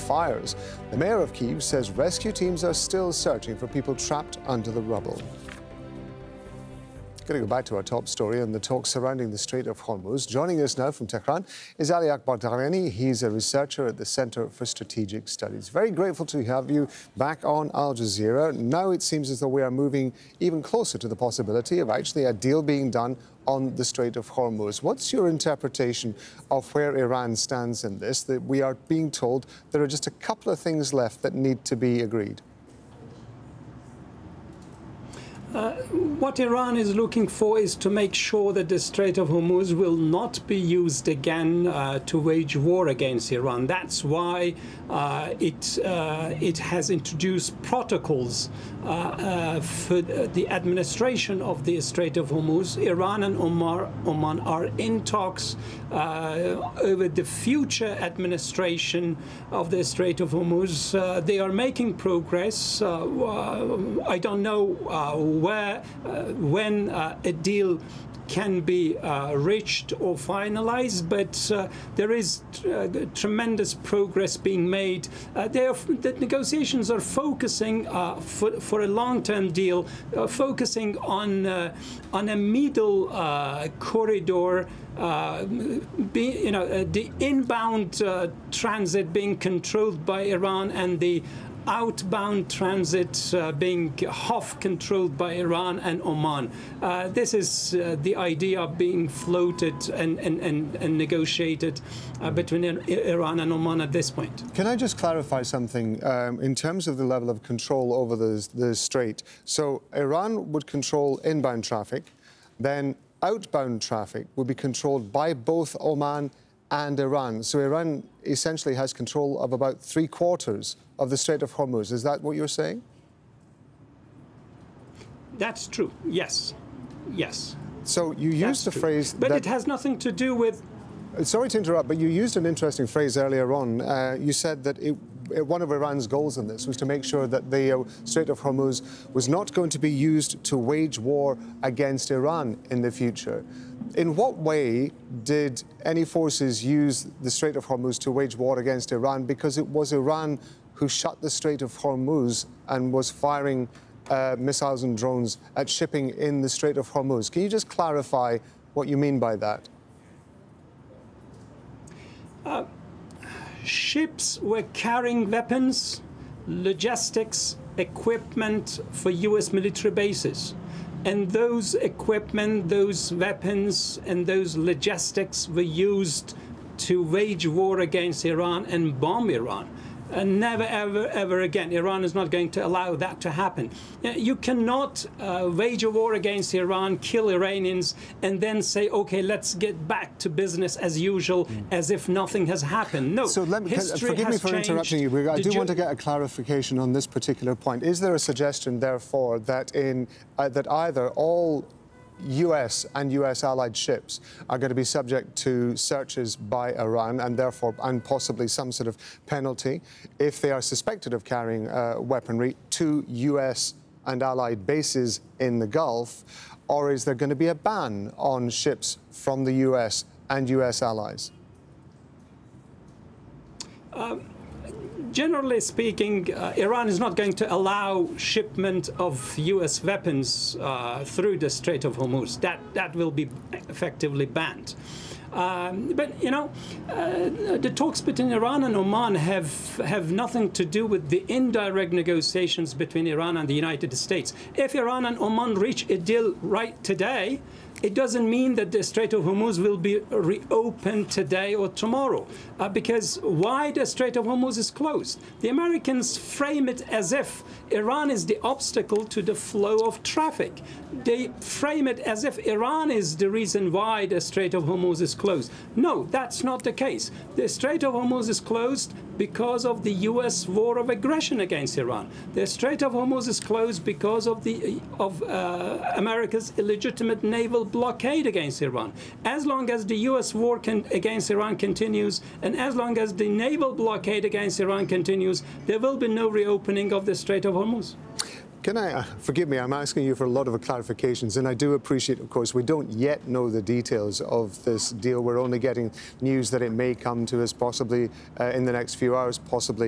fires. The mayor of Kyiv says rescue teams are still searching for people trapped under the rubble. Going to go back to our top story and the talks surrounding the Strait of Hormuz. Joining us now from Tehran is Ali Akbardarani. He's a researcher at the Center for Strategic Studies. Very grateful to have you back on Al Jazeera. Now it seems as though we are moving even closer to the possibility of actually a deal being done on the Strait of Hormuz. What's your interpretation of where Iran stands in this? That we are being told there are just a couple of things left that need to be agreed. What Iran is looking for is to make sure that the Strait of Hormuz will not be used again to wage war against Iran. That's why it has introduced protocols for the administration of the Strait of Hormuz. Iran and Oman are in talks over the future administration of the Strait of Hormuz. They are making progress. I don't know when a deal can be reached or finalized, but there is tremendous progress being made. The negotiations are focusing for a long-term deal, focusing on a middle corridor. The inbound transit being controlled by Iran and the outbound transit being half controlled by Iran and Oman. This is the idea being floated and negotiated between Iran and Oman at this point. Can I just clarify something in terms of the level of control over the strait? So Iran would control inbound traffic, then outbound traffic would be controlled by both Oman and Iran. So Iran essentially has control of about 3/4 of the Strait of Hormuz. Is that what you're saying? That's true, yes. Yes. So you used the phrase but it has nothing to do with... Sorry to interrupt, but you used an interesting phrase earlier on. You said that one of Iran's goals in this was to make sure that the Strait of Hormuz was not going to be used to wage war against Iran in the future. In what way did any forces use the Strait of Hormuz to wage war against Iran? Because it was Iran who shut the Strait of Hormuz and was firing missiles and drones at shipping in the Strait of Hormuz. Can you just clarify what you mean by that? Ships were carrying weapons, logistics, equipment for U.S. military bases. And those equipment, those weapons, and those logistics were used to wage war against Iran and bomb Iran. And never, ever, ever again. Iran is not going to allow that to happen. You cannot wage a war against Iran, kill Iranians, and then say, okay, let's get back to business as usual, as if nothing has happened. No, so forgive me for interrupting you. I do want to get a clarification on this particular point. Is there a suggestion, therefore, that that either all US and US allied ships are going to be subject to searches by Iran and therefore possibly some sort of penalty if they are suspected of carrying weaponry to US and allied bases in the Gulf, or is there going to be a ban on ships from the US and US allies? Generally speaking, Iran is not going to allow shipment of U.S. weapons through the Strait of Hormuz. That will be effectively banned. But, you know, the talks between Iran and Oman have nothing to do with the indirect negotiations between Iran and the United States. If Iran and Oman reach a deal right today, it doesn't mean that the Strait of Hormuz will be reopened today or tomorrow. Because why the Strait of Hormuz is closed? The Americans frame it as if Iran is the obstacle to the flow of traffic. They frame it as if Iran is the reason why the Strait of Hormuz is closed. No, that's not the case. The Strait of Hormuz is closed because of the U.S. war of aggression against Iran. The Strait of Hormuz is closed because of America's illegitimate naval blockade against Iran. As long as the U.S. war against Iran continues, and as long as the naval blockade against Iran continues, there will be no reopening of the Strait of Hormuz. Can I, forgive me, I'm asking you for a lot of clarifications, and I do appreciate, of course, we don't yet know the details of this deal. We're only getting news that it may come to us possibly in the next few hours, possibly